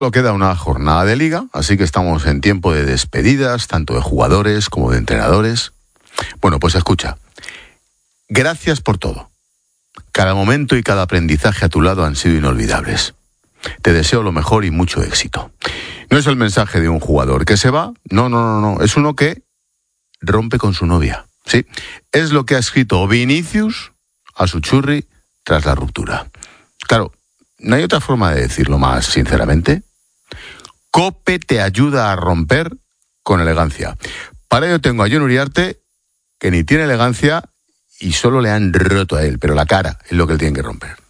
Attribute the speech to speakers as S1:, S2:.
S1: Solo queda una jornada de liga, así que estamos en tiempo de despedidas, tanto de jugadores como de entrenadores. Bueno, pues escucha. Gracias por todo. Cada momento y cada aprendizaje a tu lado han sido inolvidables. Te deseo lo mejor y mucho éxito. No es el mensaje de un jugador que se va, no. Es uno que rompe con su novia. Sí, es lo que ha escrito Vinicius a su churri tras la ruptura. Claro, no hay otra forma de decirlo más sinceramente. Cope te ayuda a romper con elegancia. Para ello tengo a Jon Uriarte, que ni tiene elegancia y solo le han roto a él, pero la cara es lo que él tiene que romper.